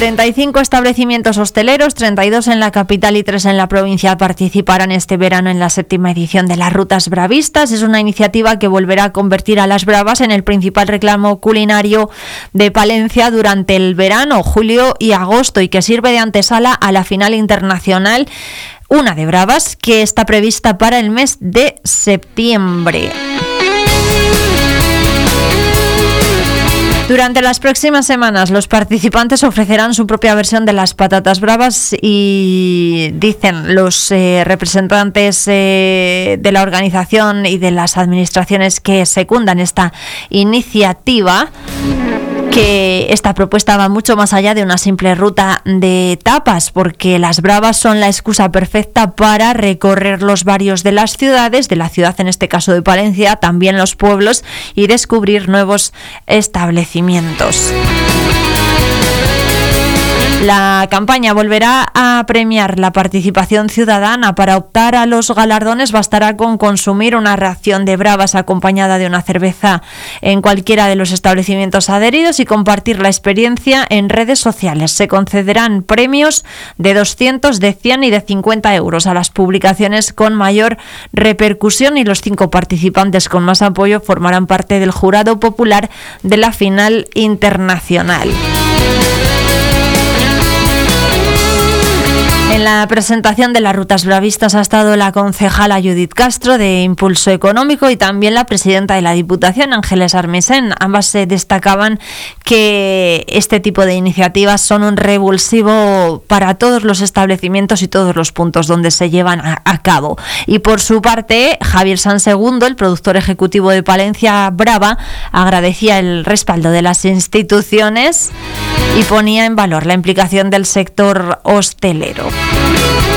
35 establecimientos hosteleros, 32 en la capital y 3 en la provincia participarán este verano en la 7ª edición de las Rutas Bravistas. Es una iniciativa que volverá a convertir a las Bravas en el principal reclamo culinario de Palencia durante el verano, julio y agosto, y que sirve de antesala a la final internacional, una de Bravas, que está prevista para el mes de septiembre. Durante las próximas semanas, los participantes ofrecerán su propia versión de las patatas bravas y dicen los representantes de la organización y de las administraciones que secundan esta iniciativa que esta propuesta va mucho más allá de una simple ruta de tapas, porque las bravas son la excusa perfecta para recorrer los barrios de las ciudades, de la ciudad en este caso de Palencia, también los pueblos, y descubrir nuevos establecimientos. La campaña volverá a premiar la participación ciudadana. Para optar a los galardones bastará con consumir una ración de bravas acompañada de una cerveza en cualquiera de los establecimientos adheridos y compartir la experiencia en redes sociales. Se concederán premios de 200, de 100 y de 50 euros a las publicaciones con mayor repercusión, y los 5 participantes con más apoyo formarán parte del jurado popular de la final internacional. En la presentación de las Rutas Bravistas ha estado la concejala Judith Castro de Impulso Económico y también la presidenta de la Diputación, Ángeles Armisen. Ambas se destacaban que este tipo de iniciativas son un revulsivo para todos los establecimientos y todos los puntos donde se llevan a cabo. Y por su parte, Javier Sansegundo, el productor ejecutivo de Palencia Brava, agradecía el respaldo de las instituciones y ponía en valor la implicación del sector hostelero.